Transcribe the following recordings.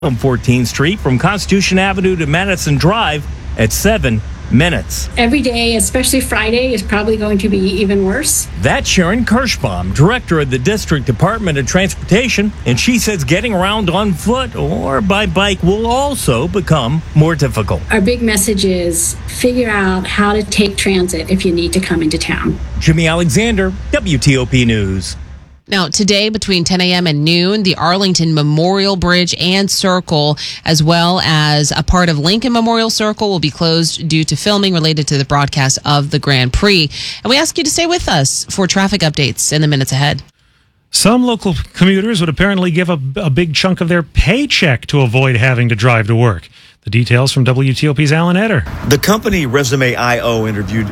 on 14th Street from Constitution Avenue to Madison Drive at 7 minutes. Every day, especially Friday, is probably going to be even worse. That's Sharon Kirschbaum, director of the District Department of Transportation, and she says getting around on foot or by bike will also become more difficult. Our big message is figure out how to take transit if you need to come into town. Jimmy Alexander, WTOP News. Now, today between 10 a.m. and noon, the Arlington Memorial Bridge and Circle, as well as a part of Lincoln Memorial Circle, will be closed due to filming related to the broadcast of the Grand Prix. And we ask you to stay with us for traffic updates in the minutes ahead. Some local commuters would apparently give a big chunk of their paycheck to avoid having to drive to work. The details from WTOP's Alan Etter. The company Resume.io interviewed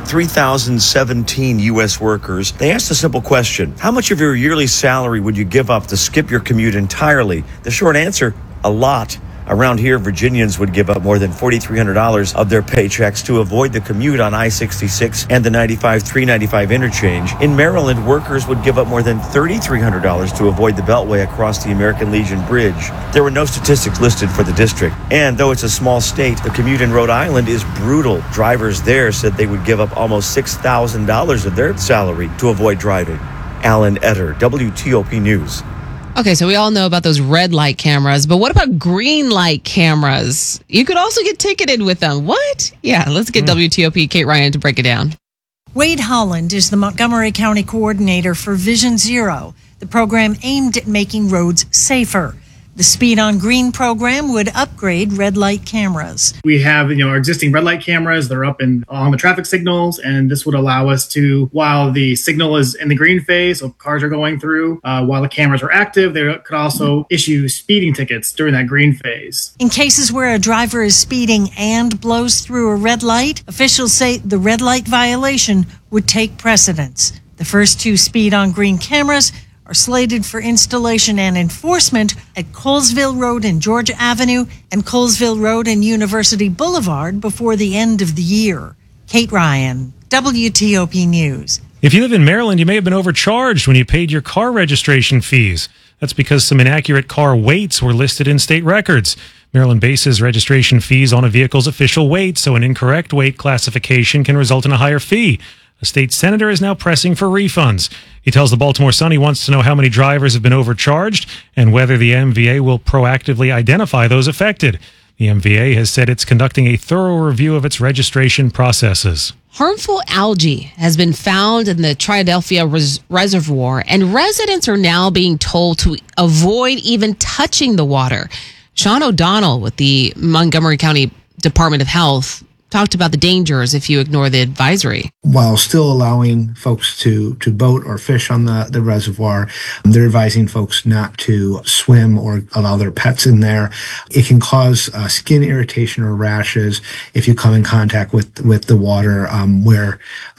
3,017 U.S. workers. They asked a simple question: how much of your yearly salary would you give up to skip your commute entirely? The short answer: a lot. Around here, Virginians would give up more than $4,300 of their paychecks to avoid the commute on I-66 and the 95-395 interchange. In Maryland, workers would give up more than $3,300 to avoid the Beltway across the American Legion Bridge. There were no statistics listed for the district. And though it's a small state, the commute in Rhode Island is brutal. Drivers there said they would give up almost $6,000 of their salary to avoid driving. Alan Etter, WTOP News. Okay, so we all know about those red light cameras, but what about green light cameras? You could also get ticketed with them. What? Yeah, let's get WTOP Kate Ryan to break it down. Wade Holland is the Montgomery County coordinator for Vision Zero, the program aimed at making roads safer. The Speed on Green program would upgrade red light cameras. We have, our existing red light cameras. They're up on the traffic signals, and this would allow us to, while the signal is in the green phase, so cars are going through, while the cameras are active, they could also issue speeding tickets during that green phase. In cases where a driver is speeding and blows through a red light, officials say the red light violation would take precedence. The first two Speed on Green cameras are slated for installation and enforcement at Colesville Road and Georgia Avenue and Colesville Road and University Boulevard before the end of the year. Kate Ryan, WTOP News. If you live in Maryland, you may have been overcharged when you paid your car registration fees. That's because some inaccurate car weights were listed in state records. Maryland bases registration fees on a vehicle's official weight, so an incorrect weight classification can result in a higher fee. A state senator is now pressing for refunds. He tells the Baltimore Sun he wants to know how many drivers have been overcharged and whether the MVA will proactively identify those affected. The MVA has said it's conducting a thorough review of its registration processes. Harmful algae has been found in the Triadelphia Reservoir, and residents are now being told to avoid even touching the water. Sean O'Donnell with the Montgomery County Department of Health talked about the dangers if you ignore the advisory. While still allowing folks to boat or fish on the reservoir, they're advising folks not to swim or allow their pets in there. It can cause skin irritation or rashes if you come in contact with the water where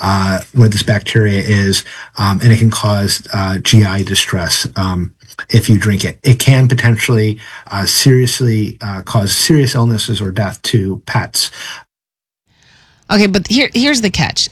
this bacteria is, and it can cause GI distress. If you drink it, it can potentially seriously cause serious illnesses or death to pets. Okay, but here's the catch.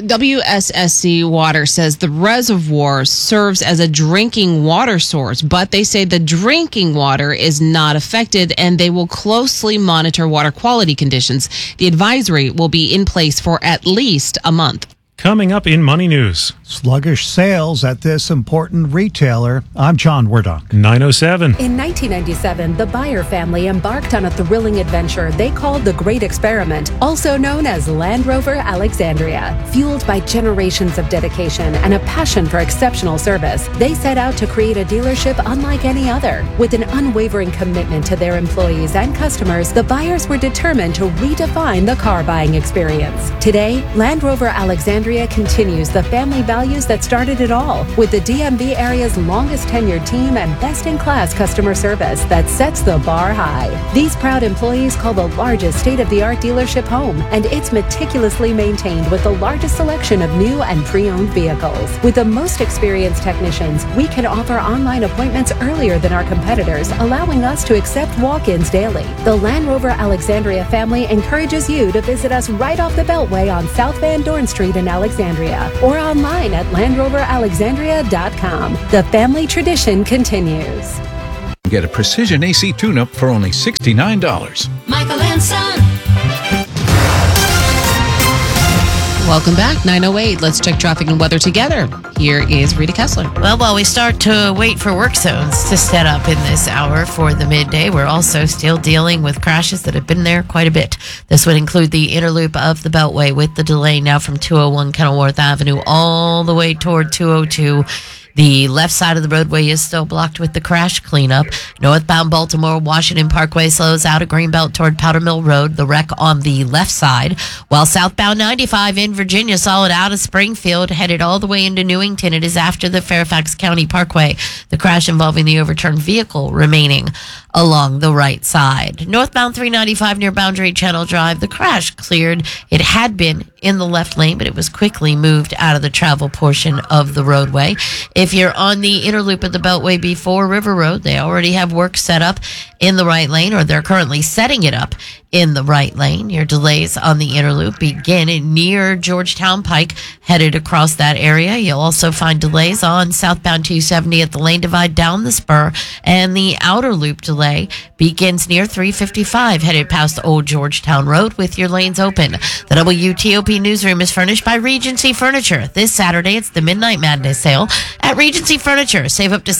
WSSC Water says the reservoir serves as a drinking water source, but they say the drinking water is not affected and they will closely monitor water quality conditions. The advisory will be in place for at least a month. Coming up in Money News. Sluggish sales at this important retailer. I'm John Werdonk. 9:07. In 1997, the Byer family embarked on a thrilling adventure they called the Great Experiment, also known as Land Rover Alexandria. Fueled by generations of dedication and a passion for exceptional service, they set out to create a dealership unlike any other. With an unwavering commitment to their employees and customers, the Byers were determined to redefine the car buying experience. Today, Land Rover Alexandria continues the family values that started it all, with the DMV area's longest tenured team and best-in-class customer service that sets the bar high. These proud employees call the largest state-of-the-art dealership home, and it's meticulously maintained with the largest selection of new and pre-owned vehicles. With the most experienced technicians, we can offer online appointments earlier than our competitors, allowing us to accept walk-ins daily. The Land Rover Alexandria family encourages you to visit us right off the Beltway on South Van Dorn Street in Alexandria, or online at LandRoverAlexandria.com. The family tradition continues. Get a Precision AC tune-up for only $69. Michael and Son. Welcome back, 9:08. Let's check traffic and weather together. Here is Rita Kessler. Well, while we start to wait for work zones to set up in this hour for the midday, we're also still dealing with crashes that have been there quite a bit. This would include the inner loop of the Beltway with the delay now from 201 Kenilworth Avenue all the way toward 202. The left side of the roadway is still blocked with the crash cleanup. Northbound Baltimore Washington Parkway slows out of Greenbelt toward Powder Mill Road, the wreck on the left side, while southbound 95 in Virginia solid out of Springfield, headed all the way into Newington. It is after the Fairfax County Parkway. The crash involving the overturned vehicle remaining along the right side. Northbound 395 near Boundary Channel Drive, the crash cleared. It had been in the left lane, but it was quickly moved out of the travel portion of the roadway. If you're on the inner loop of the Beltway before River Road, they already have work set up in the right lane, or they're currently setting it up in the right lane. Your delays on the inner loop begin near Georgetown Pike, headed across that area. You'll also find delays on southbound 270 at the lane divide down the spur, and the outer loop delay begins near 355, headed past Old Georgetown Road with your lanes open. The WTOP newsroom is furnished by Regency Furniture. This Saturday, it's the Midnight Madness sale at Regency Furniture. Save up to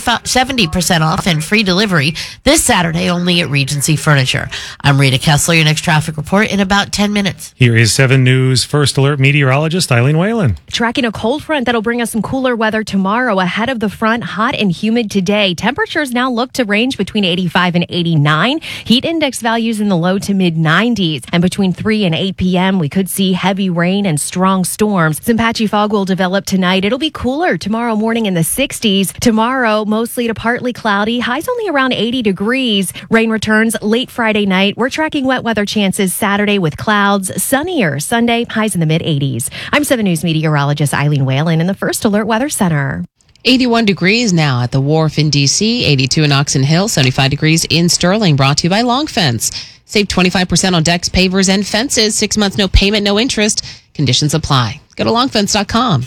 70% off and free delivery this Saturday only at Regency Furniture. I'm Rita Kessler. Your next traffic report in about 10 minutes. Here is 7 News First Alert meteorologist Eileen Whalen. Tracking a cold front that'll bring us some cooler weather tomorrow. Ahead of the front, hot and humid today. Temperatures now look to range between 85 and 89. Heat index values in the low to mid 90s. And between 3 and 8 p.m., we could see heavy rain and strong storms. Some patchy fog will develop tonight. It'll be cooler tomorrow morning in the 60s. Tomorrow, mostly to partly cloudy. Highs only around 80 degrees. Rain returns late Friday night. We're tracking wet weather chances Saturday with clouds. Sunnier Sunday, highs in the mid 80s. I'm 7 News meteorologist Eileen Whalen in the First Alert Weather Center. 81 degrees now at the Wharf in D.C., 82 in Oxon Hill, 75 degrees in Sterling, brought to you by Long Fence. Save 25% on decks, pavers, and fences. 6 months, no payment, no interest. Conditions apply. Go to longfence.com.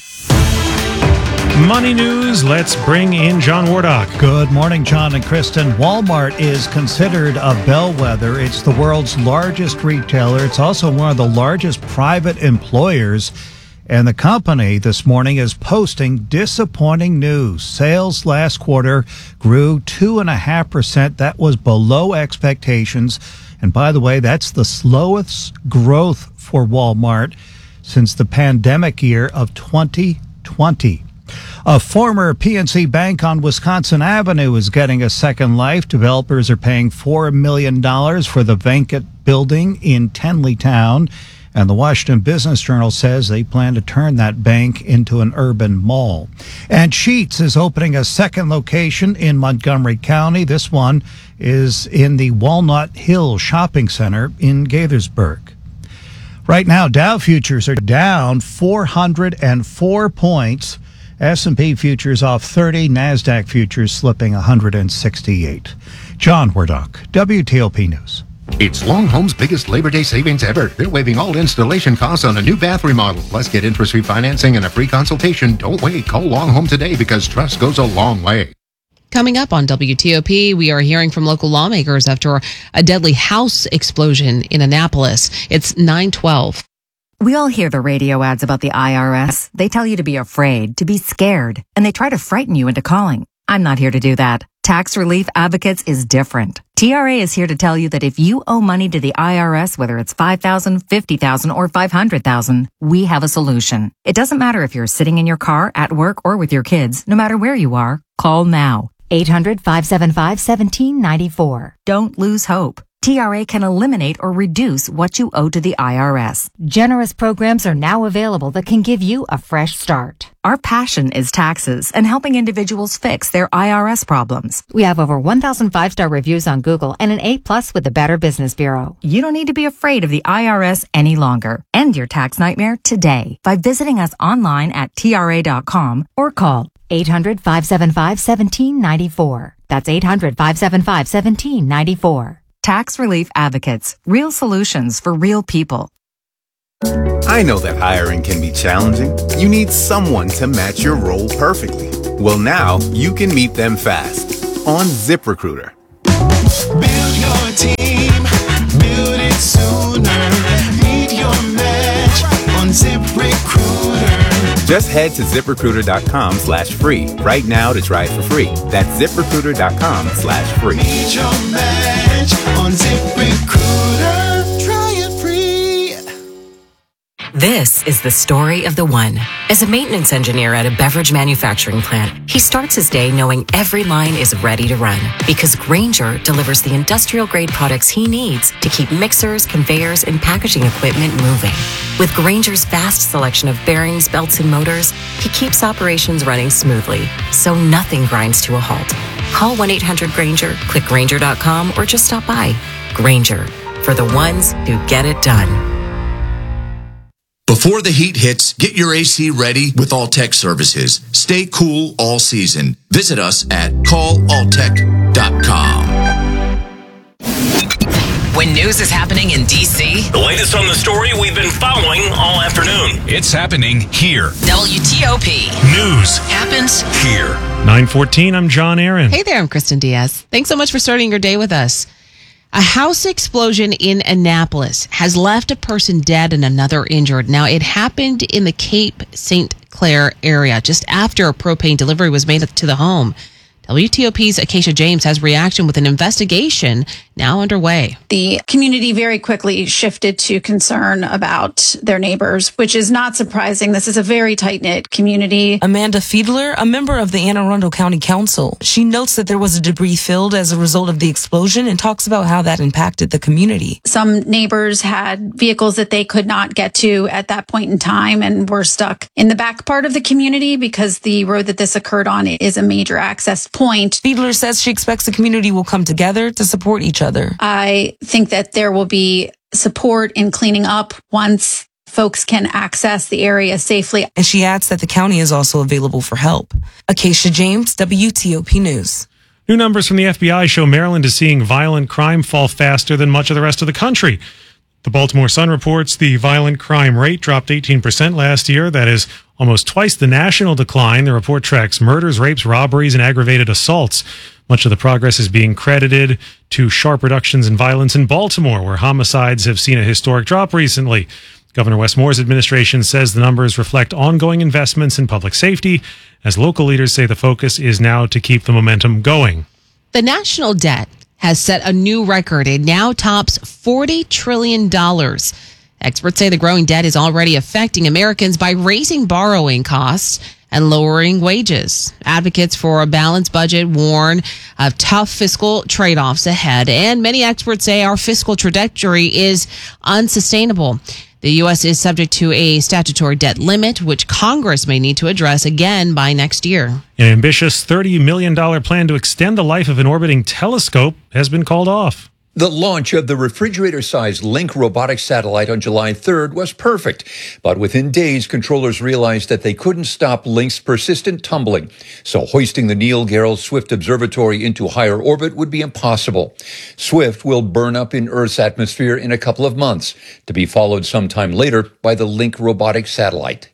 Money news. Let's bring in John Wardock. Good morning, John and Kristen. Walmart is considered a bellwether. It's the world's largest retailer. It's also one of the largest private employers. And the company this morning is posting disappointing news. Sales last quarter grew 2.5%. That was below expectations. And by the way, that's the slowest growth for Walmart since the pandemic year of 2020. A former PNC bank on Wisconsin Avenue is getting a second life. Developers are paying $4 million for the vacant building in Tenleytown. And the Washington Business Journal says they plan to turn that bank into an urban mall. And Sheetz is opening a second location in Montgomery County. This one is in the Walnut Hill Shopping Center in Gaithersburg. Right now, Dow futures are down 404 points. S&P futures off 30, NASDAQ futures slipping 168. John Wardock, WTOP News. It's Long Home's biggest Labor Day savings ever. They're waiving all installation costs on a new bath remodel. Plus, get interest-free financing and a free consultation. Don't wait. Call Long Home today because trust goes a long way. Coming up on WTOP, we are hearing from local lawmakers after a deadly house explosion in Annapolis. It's 9:12. We all hear the radio ads about the IRS. They tell you to be afraid, to be scared, and they try to frighten you into calling. I'm not here to do that. Tax Relief Advocates is different. TRA is here to tell you that if you owe money to the IRS, whether it's $5,000, $50,000, or $500,000, we have a solution. It doesn't matter if you're sitting in your car, at work, or with your kids. No matter where you are, call now. 800-575-1794. Don't lose hope. TRA can eliminate or reduce what you owe to the IRS. Generous programs are now available that can give you a fresh start. Our passion is taxes and helping individuals fix their IRS problems. We have over 1,000 5-star reviews on Google and an A+ with the Better Business Bureau. You don't need to be afraid of the IRS any longer. End your tax nightmare today by visiting us online at TRA.com or call 800-575-1794. That's 800-575-1794. Tax Relief Advocates. Real solutions for real people. I know that hiring can be challenging. You need someone to match your role perfectly. Well, now you can meet them fast. on ZipRecruiter. Build your team, build it sooner. Meet your match on ZipRecruiter. Just head to ZipRecruiter.com/free right now to try it for free. That's ZipRecruiter.com/free. Meet your match on ZipRecruiter. Try it free. This is the story of the one. As a maintenance engineer at a beverage manufacturing plant, he starts his day knowing every line is ready to run because Grainger delivers the industrial-grade products he needs to keep mixers, conveyors, and packaging equipment moving. With Grainger's vast selection of bearings, belts, and motors, he keeps operations running smoothly, so nothing grinds to a halt. Call 1-800-GRAINGER, click Grainger.com, or just stop by. Grainger, for the ones who get it done. Before the heat hits, get your AC ready with Alltech Services. Stay cool all season. Visit us at callalltech.com. When news is happening in D.C., The latest on the story we've been following all afternoon. It's happening here. WTOP. News happens here. 9:14, I'm John Aaron. Hey there, I'm Kristen Diaz. Thanks so much for starting your day with us. A house explosion in Annapolis has left a person dead and another injured. Now, it happened in the Cape St. Clair area just after a propane delivery was made to the home. WTOP's Acacia James has reaction with an investigation now underway. The community very quickly shifted to concern about their neighbors, which is not surprising. This is a very tight-knit community. Amanda Fiedler, a member of the Anne Arundel County Council, she notes that there was a debris field as a result of the explosion and talks about how that impacted the community. Some neighbors had vehicles that they could not get to at that point in time and were stuck in the back part of the community because the road that this occurred on is a major access point. Fiedler says she expects the community will come together to support each other. I think that there will be support in cleaning up once folks can access the area safely. And she adds that the county is also available for help. Acacia James, WTOP News. New numbers from the FBI show Maryland is seeing violent crime fall faster than much of the rest of the country. The Baltimore Sun reports the violent crime rate dropped 18% last year. That is almost twice the national decline. The report tracks murders, rapes, robberies, and aggravated assaults. Much of the progress is being credited to sharp reductions in violence in Baltimore, where homicides have seen a historic drop recently. Governor Wes Moore's administration says the numbers reflect ongoing investments in public safety, as local leaders say the focus is now to keep the momentum going. The national debt has set a new record. It now tops $40 trillion. Experts say the growing debt is already affecting Americans by raising borrowing costs and lowering wages. Advocates for a balanced budget warn of tough fiscal trade-offs ahead, and many experts say our fiscal trajectory is unsustainable. The U.S. is subject to a statutory debt limit, which Congress may need to address again by next year. An ambitious $30 million plan to extend the life of an orbiting telescope has been called off. The launch of the refrigerator-sized Link robotic satellite on July 3rd was perfect, but within days, controllers realized that they couldn't stop Link's persistent tumbling, so hoisting the Neil Gehrels Swift Observatory into higher orbit would be impossible. Swift will burn up in Earth's atmosphere in a couple of months, to be followed sometime later by the Link robotic satellite.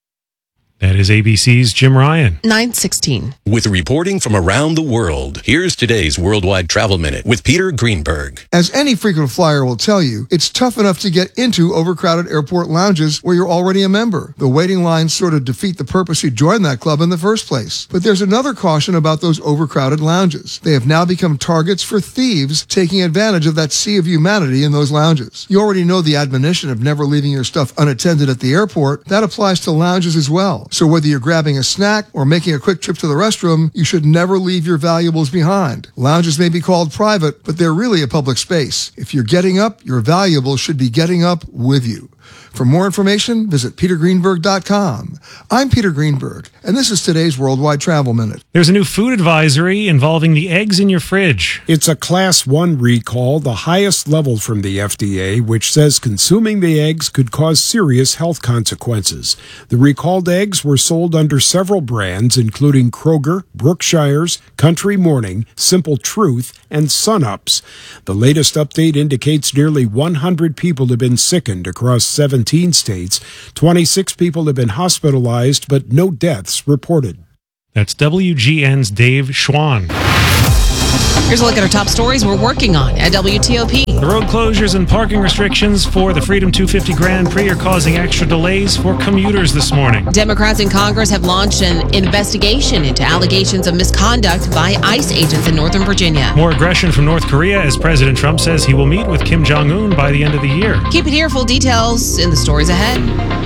That is ABC's Jim Ryan. 9:16. With reporting from around the world, here's today's Worldwide Travel Minute with Peter Greenberg. As any frequent flyer will tell you, it's tough enough to get into overcrowded airport lounges where you're already a member. The waiting lines sort of defeat the purpose you joined that club in the first place. But there's another caution about those overcrowded lounges. They have now become targets for thieves taking advantage of that sea of humanity in those lounges. You already know the admonition of never leaving your stuff unattended at the airport. That applies to lounges as well. So whether you're grabbing a snack or making a quick trip to the restroom, you should never leave your valuables behind. Lounges may be called private, but they're really a public space. If you're getting up, your valuables should be getting up with you. For more information, visit petergreenberg.com. I'm Peter Greenberg, and this is today's Worldwide Travel Minute. There's a new food advisory involving the eggs in your fridge. It's a Class 1 recall, the highest level from the FDA, which says consuming the eggs could cause serious health consequences. The recalled eggs were sold under several brands, including Kroger, Brookshire's, Country Morning, Simple Truth, and Sun-Ups. The latest update indicates nearly 100 people have been sickened across 17 states. 26 people have been hospitalized, but no deaths reported. That's WGN's Dave Schwann. Here's a look at our top stories we're working on at WTOP. The road closures and parking restrictions for the Freedom 250 Grand Prix are causing extra delays for commuters this morning. Democrats in Congress have launched an investigation into allegations of misconduct by ICE agents in Northern Virginia. More aggression from North Korea as President Trump says he will meet with Kim Jong-un by the end of the year. Keep it here, full details in the stories ahead.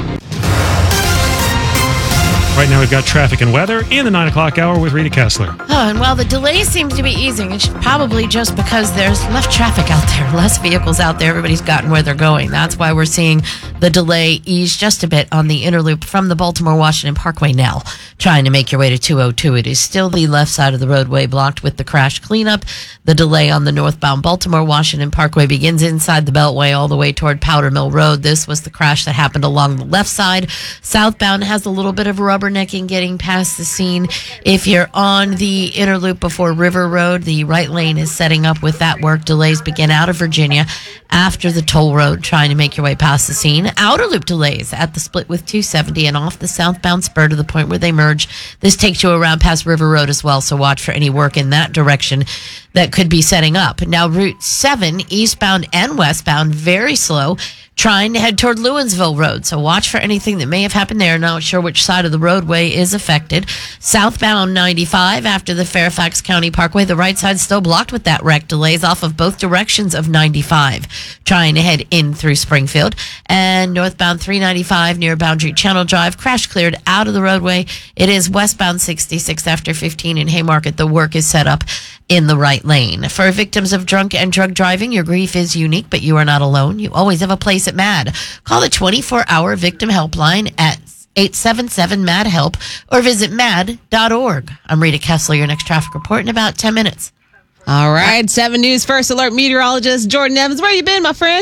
Right now we've got traffic and weather in the 9 o'clock hour with Rita Kessler. Oh, and while the delay seems to be easing, it's probably just because there's less traffic out there, less vehicles out there. Everybody's gotten where they're going. That's why we're seeing the delay ease just a bit on the inner loop from the Baltimore-Washington Parkway now. Trying to make your way to 202. It is still the left side of the roadway blocked with the crash cleanup. The delay on the northbound Baltimore-Washington Parkway begins inside the Beltway all the way toward Powder Mill Road. This was the crash that happened along the left side. Southbound has a little bit of rubbernecking getting past the scene. If you're on the inner loop before River Road, the right lane is setting up with that work. Delays begin out of Virginia after the toll road, trying to make your way past the scene. Outer loop delays at the split with 270 and off the southbound spur to the point where they merge. This takes you around past River Road as well, so watch for any work in that direction that could be setting up. Now, Route 7, eastbound and westbound, very slow, trying to head toward Lewinsville Road. So watch for anything that may have happened there. Not sure which side of the roadway is affected. Southbound 95 after the Fairfax County Parkway. The right side still blocked with that wreck. Delays off of both directions of 95. Trying to head in through Springfield. And northbound 395 near Boundary Channel Drive. Crash cleared out of the roadway. It is westbound 66 after 15 in Haymarket. The work is set up in the right lane. For victims of drunk and drug driving, your grief is unique, but you are not alone. You always have a place at MAD. Call the 24-hour victim helpline at 877-MAD-HELP or visit mad.org. I'm Rita Kessler, your next traffic report in about 10 minutes. All right, 7 News First Alert meteorologist Jordan Evans. Where you been, my friend?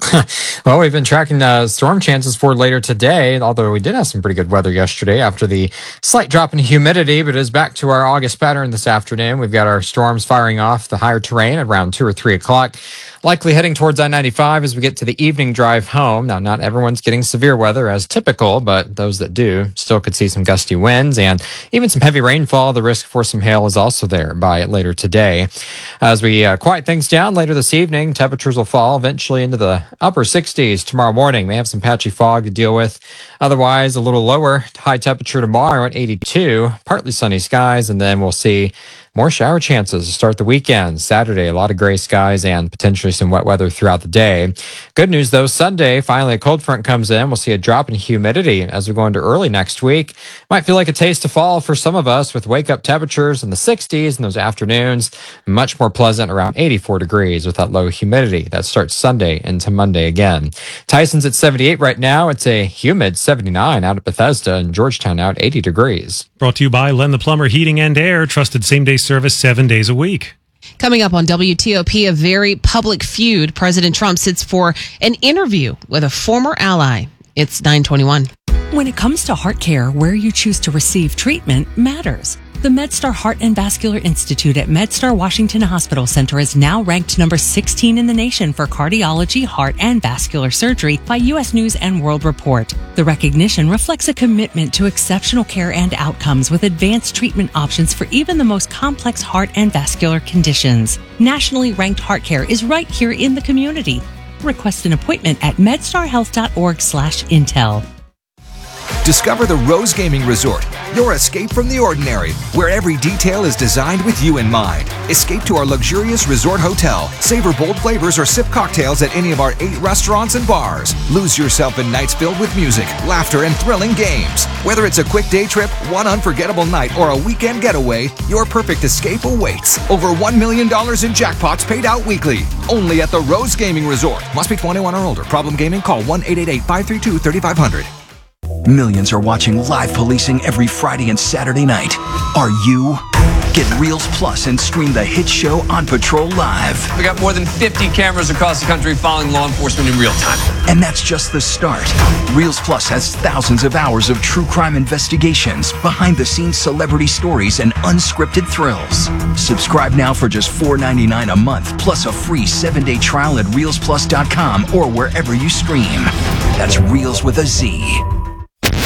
Well, we've been tracking storm chances for later today, although we did have some pretty good weather yesterday after the slight drop in humidity, but it is back to our August pattern this afternoon. We've got our storms firing off the higher terrain at around 2 or 3 o'clock, likely heading towards I-95 as we get to the evening drive home. Now, not everyone's getting severe weather as typical, but those that do still could see some gusty winds and even some heavy rainfall. The risk for some hail is also there by later today. As we quiet things down later this evening, temperatures will fall eventually into the upper 60s tomorrow morning. May have some patchy fog to deal with. Otherwise, a little lower high temperature tomorrow at 82, partly sunny skies, and then we'll see more shower chances to start the weekend. Saturday, a lot of gray skies and potentially some wet weather throughout the day. Good news, though, Sunday, finally a cold front comes in. We'll see a drop in humidity as we go into early next week. Might feel like a taste of fall for some of us with wake-up temperatures in the 60s in those afternoons. Much more pleasant, around 84 degrees with that low humidity. That starts Sunday into Monday again. Tyson's at 78 right now. It's a humid 79 out at Bethesda, and Georgetown out 80 degrees. Brought to you by Len the Plumber Heating and Air, trusted same-day service 7 days a week. Coming up on WTOP, a very public feud. President Trump sits for an interview with a former ally. It's 9:21. When it comes to heart care, where you choose to receive treatment matters. The MedStar Heart and Vascular Institute at MedStar Washington Hospital Center is now ranked number 16 in the nation for cardiology, heart, and vascular surgery by U.S. News and World Report. The recognition reflects a commitment to exceptional care and outcomes with advanced treatment options for even the most complex heart and vascular conditions. Nationally ranked heart care is right here in the community. Request an appointment at medstarhealth.org/intel. Discover the Rose Gaming Resort, your escape from the ordinary, where every detail is designed with you in mind. Escape to our luxurious resort hotel, savor bold flavors or sip cocktails at any of our 8 restaurants and bars. Lose yourself in nights filled with music, laughter, and thrilling games. Whether it's a quick day trip, one unforgettable night, or a weekend getaway, your perfect escape awaits. Over $1 million in jackpots paid out weekly, only at the Rose Gaming Resort. Must be 21 or older. Problem gaming? Call 1-888-532-3500. Millions are watching live policing every Friday and Saturday night. Are you? Get Reels Plus and stream the hit show On Patrol live. We got more than 50 cameras across the country following law enforcement in real time. And that's just the start. Reels Plus has thousands of hours of true crime investigations, behind-the-scenes celebrity stories, and unscripted thrills. Subscribe now for just $4.99 a month, plus a free 7-day trial at ReelsPlus.com or wherever you stream. That's Reels with a Z.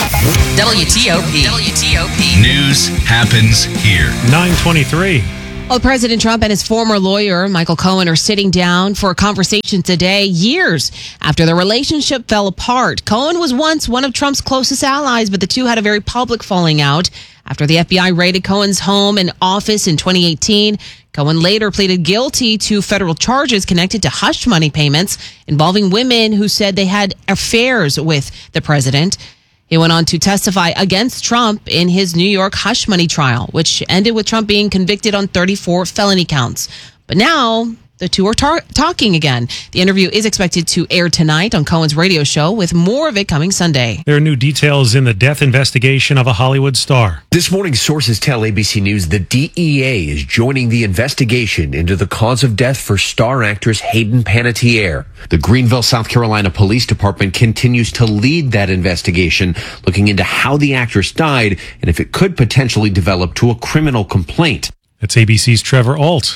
WTOP. News happens here. 9:23. Well, President Trump and his former lawyer, Michael Cohen, are sitting down for a conversation today, years after their relationship fell apart. Cohen was once one of Trump's closest allies, but the two had a very public falling out after the FBI raided Cohen's home and office in 2018. Cohen later pleaded guilty to federal charges connected to hush money payments involving women who said they had affairs with the president. He went on to testify against Trump in his New York hush money trial, which ended with Trump being convicted on 34 felony counts. But now the two are talking again. The interview is expected to air tonight on Cohen's radio show, with more of it coming Sunday. There are new details in the death investigation of a Hollywood star. This morning, sources tell ABC News the DEA is joining the investigation into the cause of death for star actress Hayden Panettiere. The Greenville, South Carolina Police Department continues to lead that investigation, looking into how the actress died and if it could potentially develop to a criminal complaint. That's ABC's Trevor Ault.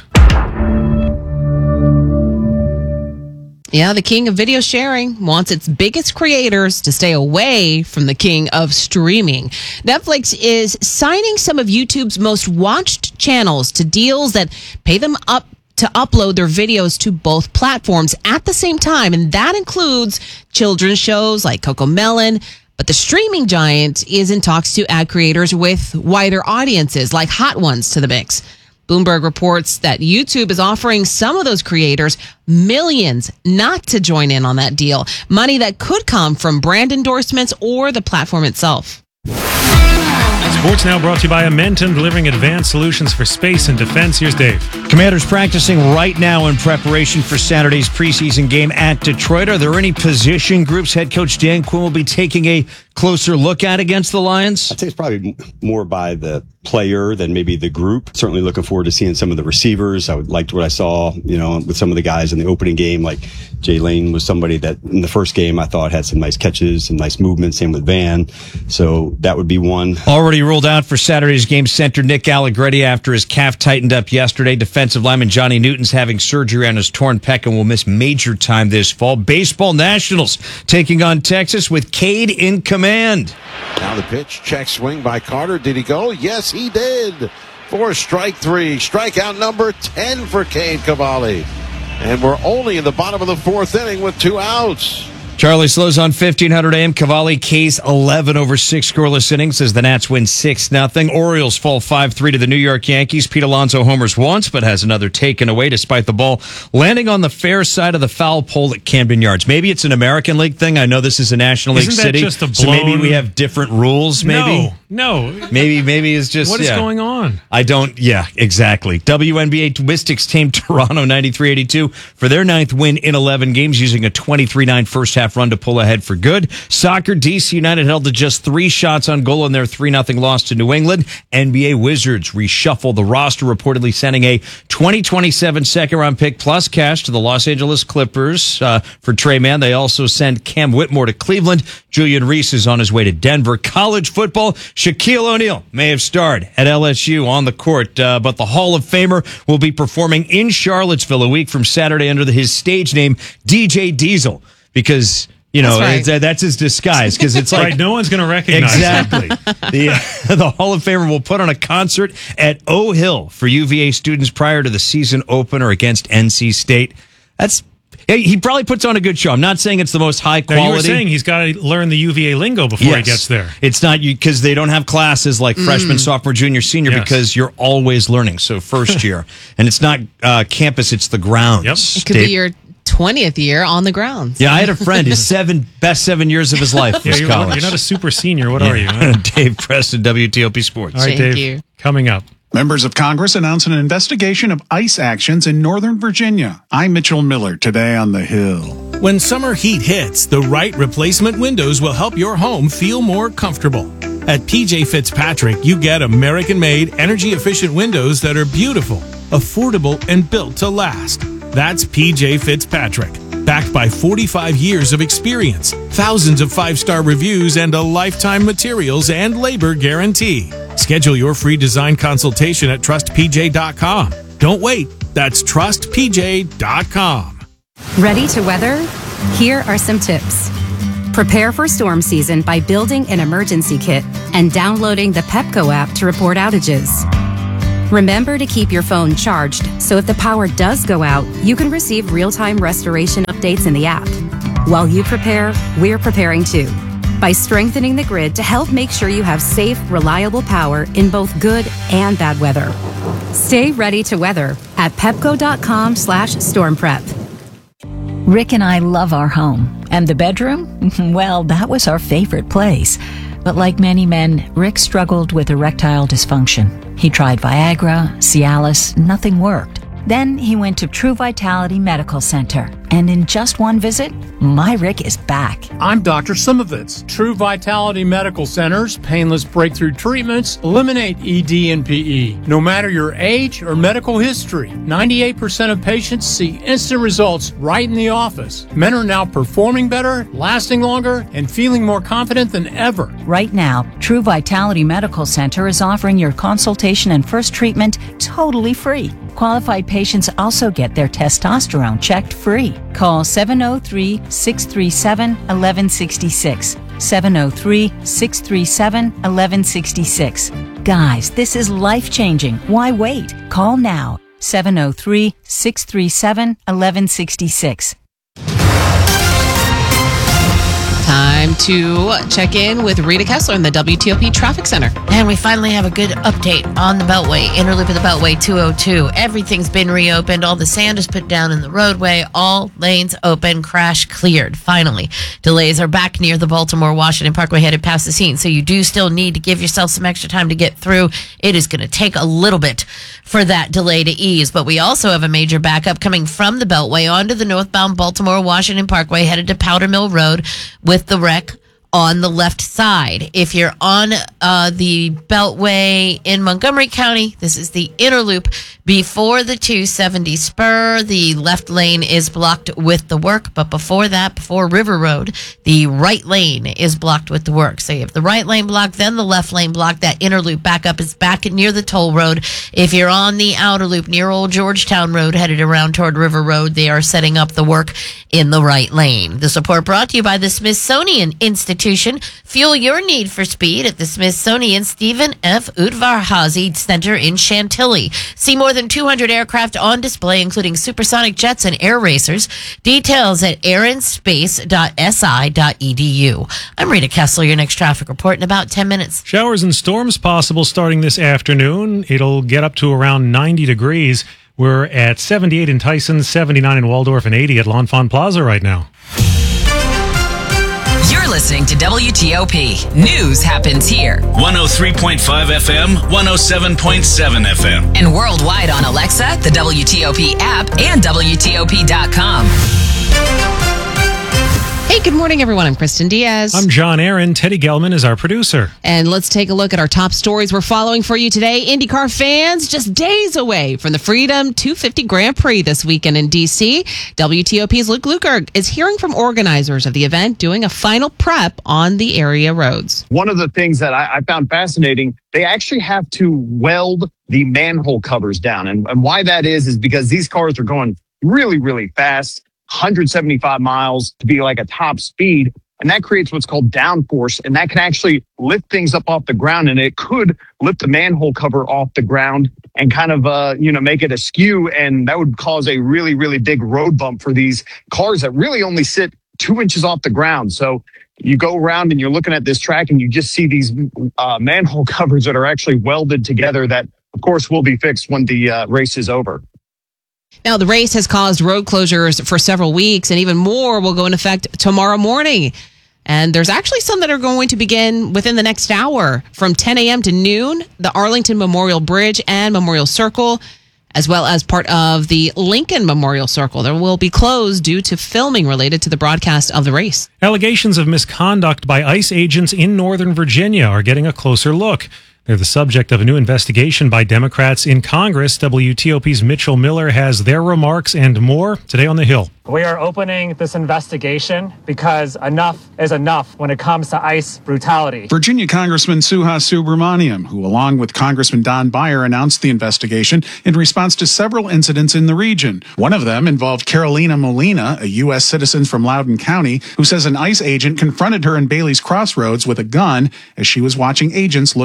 Yeah, the king of video sharing wants its biggest creators to stay away from the king of streaming. Netflix is signing some of YouTube's most watched channels to deals that pay them up to upload their videos to both platforms at the same time. And that includes children's shows like CoComelon. But the streaming giant is in talks to add creators with wider audiences like Hot Ones to the mix. Bloomberg reports that YouTube is offering some of those creators millions not to join in on that deal. Money that could come from brand endorsements or the platform itself. Sports now brought to you by Amentum, delivering advanced solutions for space and defense. Here's Dave. Commanders practicing right now in preparation for Saturday's preseason game at Detroit. Are there any position groups head coach Dan Quinn will be taking a closer look at against the Lions? I'd say it's probably more by the player than maybe the group. Certainly looking forward to seeing some of the receivers. I liked what I saw, with some of the guys in the opening game. Like Jay Lane was somebody that in the first game I thought had some nice catches, some nice movement. Same with Van. So that would be one. Already ruled out for Saturday's game, center Nick Allegretti after his calf tightened up yesterday. Defensive lineman Johnny Newton's having surgery on his torn pec and will miss major time this fall. Baseball Nationals taking on Texas with Cade in command. Now the pitch, check swing by Carter. Did he go? Yes, he did. For strike three. Strikeout number 10 for Cade Cavalli. And we're only in the bottom of the fourth inning with 2 outs. Charlie Slows on 1500 AM. Cavalli K's 11 over 6 scoreless innings as the Nats win 6-0. Orioles fall 5-3 to the New York Yankees. Pete Alonso homers once, but has another taken away despite the ball landing on the fair side of the foul pole at Camden Yards. Maybe it's an American League thing. I know this is a National League city, just a blown... so maybe we have different rules. Maybe no. Maybe it's just what is going on? I don't. Yeah, exactly. WNBA Mystics tamed Toronto 93-82 for their 9th win in 11 games, using a 23-9 first half run to pull ahead for good. Soccer, DC United held to just 3 shots on goal in their 3-0 loss to New England. NBA Wizards reshuffle the roster, reportedly sending a 2027 second-round pick plus cash to the Los Angeles Clippers for Trey Mann. They also send Cam Whitmore to Cleveland. Julian Reese is on his way to Denver. College football, Shaquille O'Neal may have starred at LSU on the court, but the Hall of Famer will be performing in Charlottesville a week from Saturday under his stage name, DJ Diesel, because... that's his disguise, because it's like... Right, no one's going to recognize exactly. The Hall of Famer will put on a concert at O Hill for UVA students prior to the season opener against NC State. He probably puts on a good show. I'm not saying it's the most high quality. Now, you were saying he's got to learn the UVA lingo before he gets there. It's not because they don't have classes like freshman, sophomore, junior, senior, because you're always learning. So first year. And it's not campus, it's the grounds. Yep. It could be your 20th year on the grounds. Yeah, I had a friend, his best 7 years of his life was college. You're not a super senior. What are you? Huh? Dave Preston, WTOP Sports. All right, Dave. You. Coming up. Members of Congress announce an investigation of ICE actions in Northern Virginia. I'm Mitchell Miller, today on The Hill. When summer heat hits, the right replacement windows will help your home feel more comfortable. At PJ Fitzpatrick, you get American-made, energy-efficient windows that are beautiful, affordable, and built to last. That's PJ Fitzpatrick, backed by 45 years of experience, thousands of 5-star reviews, and a lifetime materials and labor guarantee. Schedule your free design consultation at trustpj.com. Don't wait. That's trustpj.com. Ready to weather? Here are some tips. Prepare for storm season by building an emergency kit and downloading the Pepco app to report outages. Remember to keep your phone charged, so if the power does go out, you can receive real-time restoration updates in the app. While you prepare, we're preparing too, by strengthening the grid to help make sure you have safe, reliable power in both good and bad weather. Stay ready to weather at pepco.com/stormprep. Rick and I love our home. And the bedroom? Well, that was our favorite place. But like many men, Rick struggled with erectile dysfunction. He tried Viagra, Cialis, nothing worked. Then he went to True Vitality Medical Center. And in just one visit, my Rick is back. I'm Dr. Simovitz. True Vitality Medical Center's painless breakthrough treatments eliminate ED and PE. No matter your age or medical history, 98% of patients see instant results right in the office. Men are now performing better, lasting longer, and feeling more confident than ever. Right now, True Vitality Medical Center is offering your consultation and first treatment totally free. Qualified patients also get their testosterone checked free. Call 703-637-1166. 703-637-1166. Guys, this is life-changing. Why wait? Call now. 703-637-1166. Time to check in with Rita Kessler in the WTOP Traffic Center. And we finally have a good update on the Beltway, inner loop of the Beltway 202. Everything's been reopened. All the sand is put down in the roadway. All lanes open. Crash cleared. Finally. Delays are back near the Baltimore-Washington Parkway headed past the scene. So you do still need to give yourself some extra time to get through. It is going to take a little bit for that delay to ease. But we also have a major backup coming from the Beltway onto the northbound Baltimore-Washington Parkway headed to Powder Mill Road with the wreck on the left side. If you're on the Beltway in Montgomery County, this is the inner loop before the 270 spur. The left lane is blocked with the work, but before that, before River Road, the right lane is blocked with the work. So you have the right lane blocked, then the left lane blocked. That inner loop backup is back near the toll road. If you're on the outer loop near Old Georgetown Road, headed around toward River Road, they are setting up the work in the right lane. The support brought to you by the Smithsonian Institution. Fuel your need for speed at the Smithsonian Stephen F. Udvar-Hazy Center in Chantilly. See more than 200 aircraft on display, including supersonic jets and air racers. Details at airanspace.si.edu. I'm Rita Kessler, your next traffic report in about 10 minutes. Showers and storms possible starting this afternoon. It'll get up to around 90 degrees. We're at 78 in Tyson, 79 in Waldorf, and 80 at L'Enfant Plaza right now. You're listening to WTOP. News happens here. 103.5 FM, 107.7 FM. And worldwide on Alexa, the WTOP app, and WTOP.com. Hey, good morning, everyone. I'm Kristen Diaz. I'm John Aaron. Teddy Gelman is our producer. And let's take a look at our top stories we're following for you today. IndyCar fans just days away from the Freedom 250 Grand Prix this weekend in D.C. WTOP's Luke Lukert is hearing from organizers of the event doing a final prep on the area roads. One of the things that I found fascinating, they actually have to weld the manhole covers down. And why that is because these cars are going really, really fast. 175 miles to be like a top speed. And that creates what's called downforce. And that can actually lift things up off the ground. And it could lift the manhole cover off the ground and kind of, make it askew. And that would cause a really, really big road bump for these cars that really only sit 2 inches off the ground. So you go around and you're looking at this track and you just see these manhole covers that are actually welded together that, of course, will be fixed when the race is over. Now, the race has caused road closures for several weeks, and even more will go into effect tomorrow morning. And there's actually some that are going to begin within the next hour from 10 a.m. to noon. The Arlington Memorial Bridge and Memorial Circle, as well as part of the Lincoln Memorial Circle, that will be closed due to filming related to the broadcast of the race. Allegations of misconduct by ICE agents in Northern Virginia are getting a closer look. They're the subject of a new investigation by Democrats in Congress. WTOP's Mitchell Miller has their remarks and more today on The Hill. We are opening this investigation because enough is enough when it comes to ICE brutality. Virginia Congressman Suhas Subramaniam, who along with Congressman Don Beyer announced the investigation in response to several incidents in the region. One of them involved Carolina Molina, a U.S. citizen from Loudoun County, who says an ICE agent confronted her in Bailey's Crossroads with a gun as she was watching agents looking to make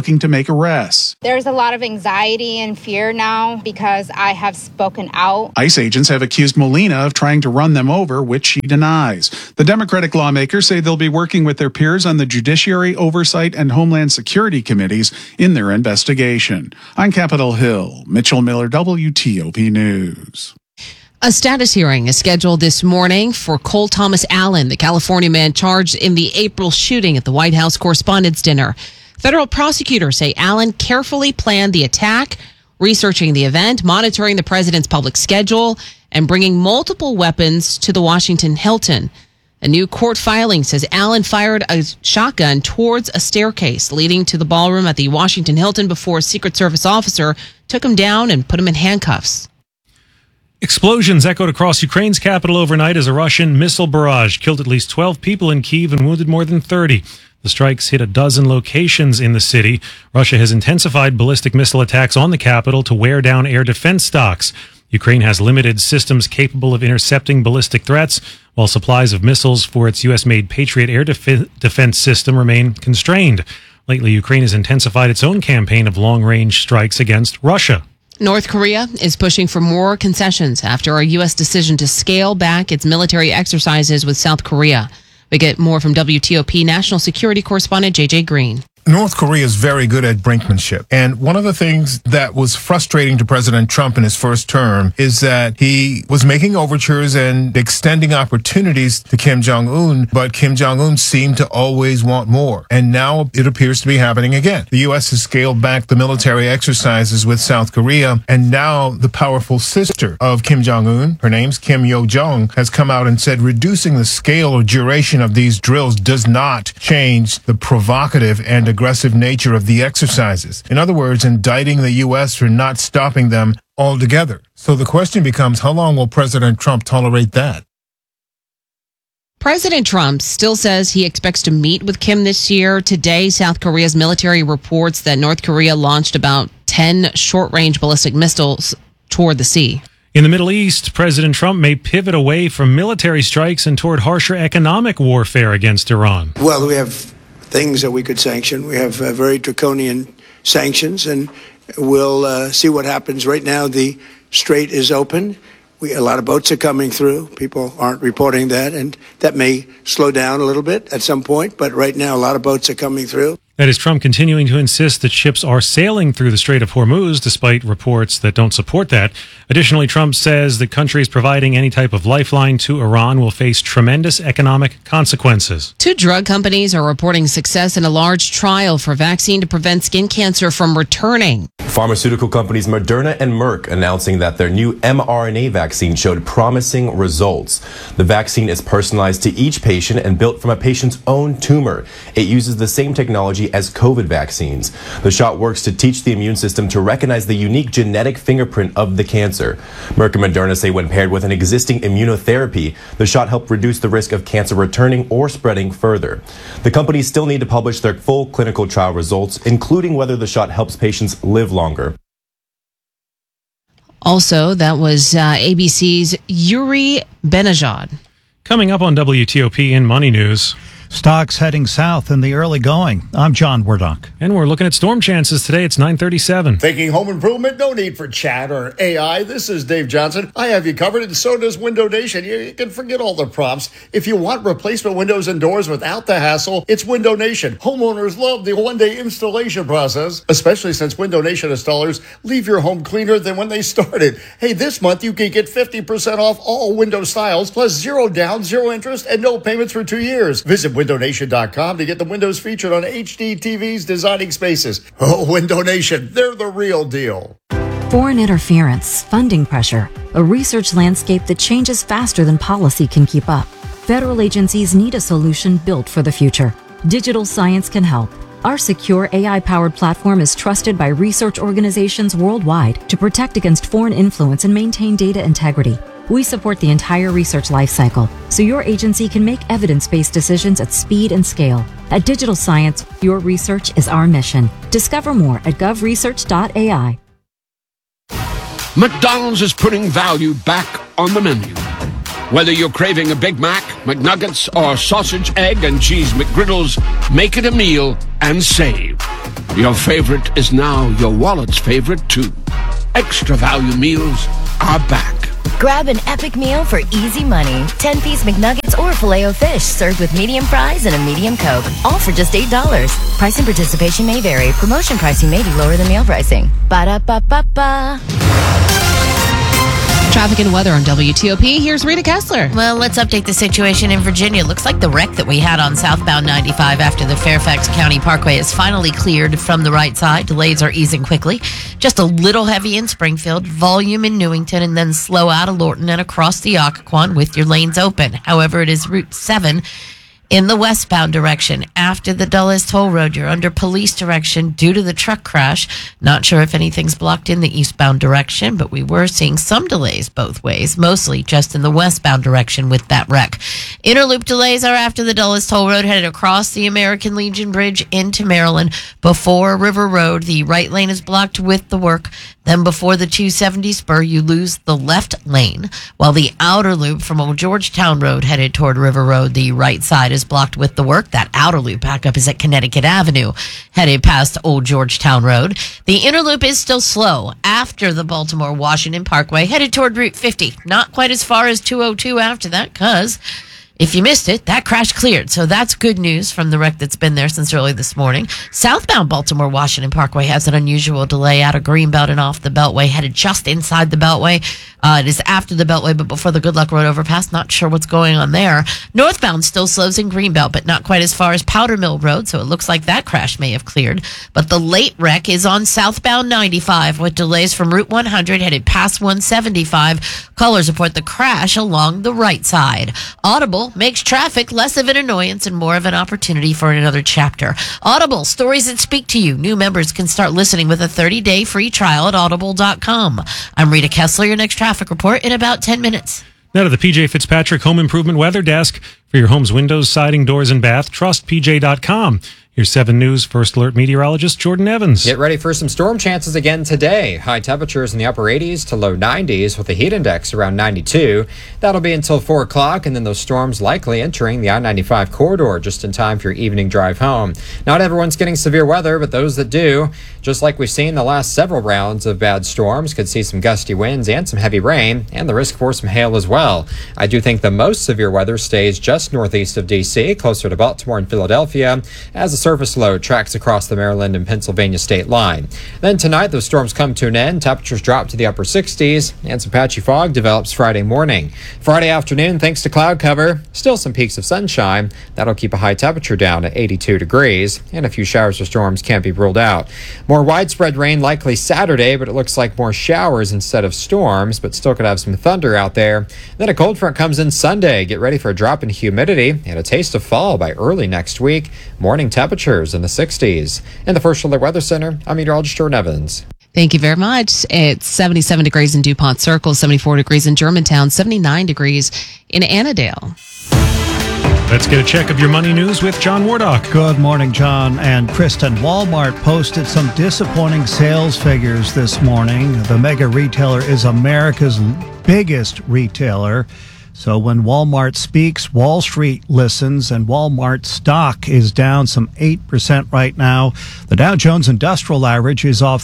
arrests. There's a lot of anxiety and fear now because I have spoken out. ICE agents have accused Molina of trying to run them over, which she denies. The Democratic lawmakers say they'll be working with their peers on the Judiciary, Oversight, and Homeland Security committees in their investigation. On Capitol Hill, Mitchell Miller, WTOP News. A status hearing is scheduled this morning for Cole Thomas Allen, the California man charged in the April shooting at the White House Correspondents' Dinner. Federal prosecutors say Allen carefully planned the attack, researching the event, monitoring the president's public schedule, and bringing multiple weapons to the Washington Hilton. A new court filing says Allen fired a shotgun towards a staircase leading to the ballroom at the Washington Hilton before a Secret Service officer took him down and put him in handcuffs. Explosions echoed across Ukraine's capital overnight as a Russian missile barrage killed at least 12 people in Kyiv and wounded more than 30. The strikes hit a dozen locations in the city. Russia has intensified ballistic missile attacks on the capital to wear down air defense stocks. Ukraine has limited systems capable of intercepting ballistic threats, while supplies of missiles for its U.S.-made Patriot air defense system remain constrained. Lately, Ukraine has intensified its own campaign of long-range strikes against Russia. North Korea is pushing for more concessions after a U.S. decision to scale back its military exercises with South Korea. We get more from WTOP national security correspondent J.J. Green. North Korea is very good at brinkmanship. And one of the things that was frustrating to President Trump in his first term is that he was making overtures and extending opportunities to Kim Jong-un, but Kim Jong-un seemed to always want more. And now it appears to be happening again. The U.S. has scaled back the military exercises with South Korea, and now the powerful sister of Kim Jong-un, her name's Kim Yo-jong, has come out and said reducing the scale or duration of these drills does not change the provocative and aggressive nature of the exercises. In other words, indicting the U.S. for not stopping them altogether. So the question becomes, how long will President Trump tolerate that? President Trump still says he expects to meet with Kim this year. Today, South Korea's military reports that North Korea launched about 10 short-range ballistic missiles toward the sea. In the Middle East, President Trump may pivot away from military strikes and toward harsher economic warfare against Iran. Well, we have things that we could sanction. We have very draconian sanctions, and we'll see what happens. Right now, the strait is open. A lot of boats are coming through. People aren't reporting that, and that may slow down a little bit at some point. But right now, a lot of boats are coming through. That is Trump continuing to insist that ships are sailing through the Strait of Hormuz, despite reports that don't support that. Additionally, Trump says that countries providing any type of lifeline to Iran will face tremendous economic consequences. 2 drug companies are reporting success in a large trial for a vaccine to prevent skin cancer from returning. Pharmaceutical companies Moderna and Merck announcing that their new mRNA vaccine showed promising results. The vaccine is personalized to each patient and built from a patient's own tumor. It uses the same technology as COVID vaccines. The shot works to teach the immune system to recognize the unique genetic fingerprint of the cancer. Merck and Moderna say when paired with an existing immunotherapy, the shot helped reduce the risk of cancer returning or spreading further. The companies still need to publish their full clinical trial results, including whether the shot helps patients live longer. Also, that was ABC's Yuri Benajad. Coming up on WTOP in Money News. Stocks heading south in the early going. I'm John Wardock. And we're looking at storm chances today. It's 9:37. Thinking home improvement? No need for chat or AI. This is Dave Johnson. I have you covered, and so does Window Nation. You can forget all the prompts. If you want replacement windows and doors without the hassle, it's Window Nation. Homeowners love the one-day installation process, especially since Window Nation installers leave your home cleaner than when they started. Hey, this month you can get 50% off all window styles, plus 0 down, 0 interest, and no payments for 2 years. Visit WindowNation.com to get the windows featured on HD TVs designing spaces. Oh, Window Nation, they're the real deal. Foreign interference, funding pressure, a research landscape that changes faster than policy can keep up. Federal agencies need a solution built for the future. Digital Science can help. Our secure AI-powered platform is trusted by research organizations worldwide to protect against foreign influence and maintain data integrity. We support the entire research lifecycle, so your agency can make evidence-based decisions at speed and scale. At Digital Science, your research is our mission. Discover more at govresearch.ai. McDonald's is putting value back on the menu. Whether you're craving a Big Mac, McNuggets, or sausage, egg, and cheese McGriddles, make it a meal and save. Your favorite is now your wallet's favorite, too. Extra value meals are back. Grab an epic meal for easy money. 10-piece McNuggets or Filet-O-Fish served with medium fries and a medium Coke. All for just $8. Price and participation may vary. Promotion pricing may be lower than meal pricing. Ba-da-ba-ba-ba. Traffic and weather on WTOP. Here's Rita Kessler. Well, let's update the situation in Virginia. Looks like the wreck that we had on southbound 95 after the Fairfax County Parkway is finally cleared from the right side. Delays are easing quickly. Just a little heavy in Springfield, volume in Newington, and then slow out of Lorton and across the Occoquan with your lanes open. However, it is Route 7 in the westbound direction. After the Dulles Toll Road, you're under police direction due to the truck crash. Not sure if anything's blocked in the eastbound direction, but we were seeing some delays both ways, mostly just in the westbound direction with that wreck. Interloop delays are after the Dulles Toll Road headed across the American Legion Bridge into Maryland. Before River Road, the right lane is blocked with the work. Then before the 270 spur, you lose the left lane, while the outer loop from Old Georgetown Road headed toward River Road, the right side is blocked with the work. That outer loop backup is at Connecticut Avenue, headed past Old Georgetown Road. The inner loop is still slow after the Baltimore-Washington Parkway, headed toward Route 50. Not quite as far as 202 after that, because if you missed it, that crash cleared. So that's good news from the wreck that's been there since early this morning. Southbound Baltimore-Washington Parkway has an unusual delay out of Greenbelt and off the Beltway, headed just inside the Beltway. It is after the Beltway, but before the Good Luck Road overpass. Not sure what's going on there. Northbound still slows in Greenbelt, but not quite as far as Powder Mill Road, so it looks like that crash may have cleared. But the late wreck is on southbound 95 with delays from Route 100 headed past 175. Callers report the crash along the right side. Audible makes traffic less of an annoyance and more of an opportunity for another chapter. Audible, stories that speak to you. New members can start listening with a 30-day free trial at audible.com. I'm Rita Kessler, your next traffic report in about 10 minutes. Now to the PJ Fitzpatrick Home Improvement Weather Desk. For your home's windows, siding, doors, and bath, trust PJ.com. Here's 7 News First Alert meteorologist Jordan Evans. Get ready for some storm chances again today. High temperatures in the upper 80s to low 90s with the heat index around 92. That'll be until 4 o'clock, and then those storms likely entering the I-95 corridor just in time for your evening drive home. Not everyone's getting severe weather, but those that do, just like we've seen the last several rounds of bad storms, could see some gusty winds and some heavy rain, and the risk for some hail as well. I do think the most severe weather stays just northeast of D.C., closer to Baltimore and Philadelphia, as the surface low tracks across the Maryland and Pennsylvania state line. Then tonight, those storms come to an end. Temperatures drop to the upper 60s, and some patchy fog develops Friday morning. Friday afternoon, thanks to cloud cover, still some peaks of sunshine. That'll keep a high temperature down at 82 degrees, and a few showers or storms can't be ruled out. More widespread rain likely Saturday, but it looks like more showers instead of storms, but still could have some thunder out there. Then a cold front comes in Sunday. Get ready for a drop in humidity and a taste of fall by early next week. Morning temperatures in the 60s. In the First Alert Weather Center, I'm meteorologist Jordan Evans. Thank you very much. It's 77 degrees in DuPont Circle, 74 degrees in Germantown, 79 degrees in Annandale. Let's get a check of your money news with John Wardock. Good morning, John and Kristen. Walmart posted some disappointing sales figures this morning. The mega retailer is America's biggest retailer. So when Walmart speaks, Wall Street listens, and Walmart stock is down some 8% right now. The Dow Jones Industrial Average is off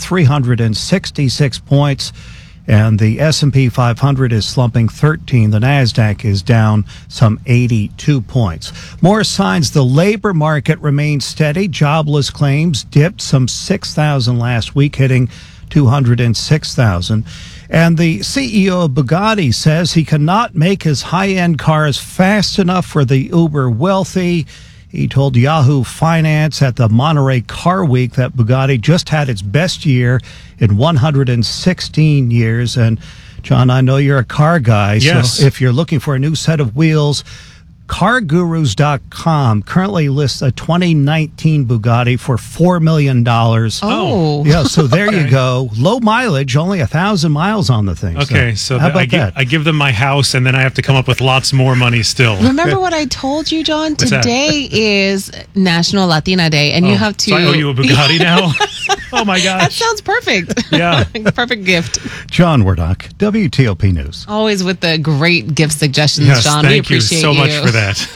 366 points, and the S&P 500 is slumping 13. The NASDAQ is down some 82 points. More signs the labor market remains steady. Jobless claims dipped some 6,000 last week, hitting 206,000. And the CEO of Bugatti says he cannot make his high-end cars fast enough for the uber wealthy. He told Yahoo Finance at the Monterey Car Week that Bugatti just had its best year in 116 years. And, John, I know you're a car guy, yes. So if you're looking for a new set of wheels, CarGurus.com currently lists a 2019 Bugatti for $4 million. Oh. Yeah, so there you go. Low mileage, only 1,000 miles on the thing. Okay, so how about that? I give them my house, and then I have to come up with lots more money still. Remember what I told you, John? What's Today is National Latina Day, and you have to... So I owe you a Bugatti now? Oh, my gosh. That sounds perfect. Yeah. Perfect gift. John Wardock, WTOP News. Always with the great gift suggestions, Yes, John. We thank you appreciate so much for that.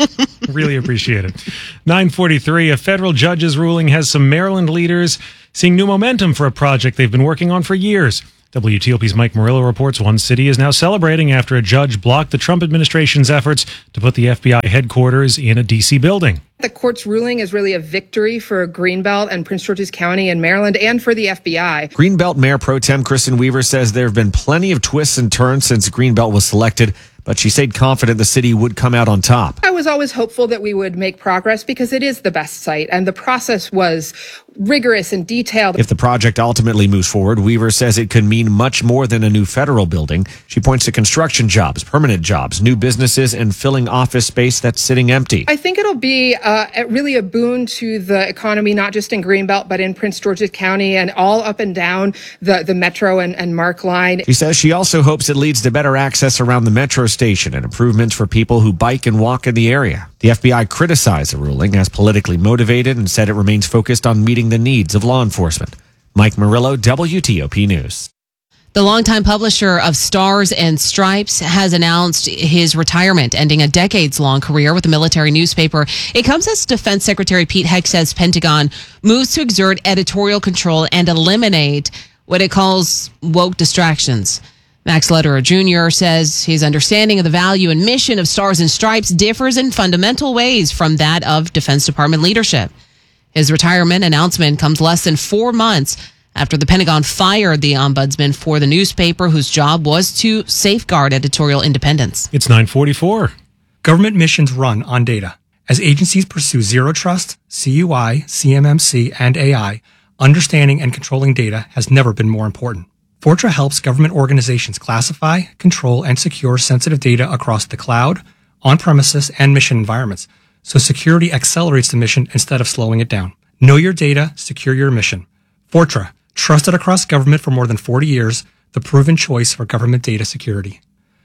Really appreciate it. 9:43, a federal judge's ruling has some Maryland leaders seeing new momentum for a project they've been working on for years. WTOP's Mike Murillo reports one city is now celebrating after a judge blocked the Trump administration's efforts to put the FBI headquarters in a D.C. building. The court's ruling is really a victory for Greenbelt and Prince George's County and Maryland and for the FBI. Greenbelt Mayor Pro Tem Kristen Weaver says there have been plenty of twists and turns since Greenbelt was selected, but she stayed confident the city would come out on top. I was always hopeful that we would make progress because it is the best site and the process was rigorous and detailed. If the project ultimately moves forward, Weaver says it could mean much more than a new federal building. She points to construction jobs, permanent jobs, new businesses, and filling office space that's sitting empty. I think it'll be really a boon to the economy, not just in Greenbelt, but in Prince George's County and all up and down the Metro and Mark line. She says she also hopes it leads to better access around the Metro station and improvements for people who bike and walk in the area. The FBI criticized the ruling as politically motivated and said it remains focused on meeting the needs of law enforcement. Mike Murillo, WTOP News. The longtime publisher of Stars and Stripes has announced his retirement, ending a decades-long career with the military newspaper. It comes as Defense Secretary Pete Hegseth says Pentagon moves to exert editorial control and eliminate what it calls woke distractions. Max Lederer Jr. says his understanding of the value and mission of Stars and Stripes differs in fundamental ways from that of Defense Department leadership. His retirement announcement comes less than 4 months after the Pentagon fired the ombudsman for the newspaper, whose job was to safeguard editorial independence. It's 9:44. Government missions run on data. As agencies pursue zero trust, CUI, CMMC, and AI, understanding and controlling data has never been more important. Fortra helps government organizations classify, control, and secure sensitive data across the cloud, on-premises, and mission environments, so security accelerates the mission instead of slowing it down. Know your data, secure your mission. Fortra, trusted across government for more than 40 years, the proven choice for government data security.